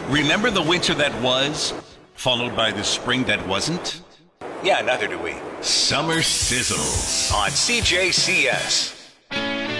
Remember the winter that was, followed by the spring that wasn't? Yeah, neither do we. Summer Sizzles On CJCS.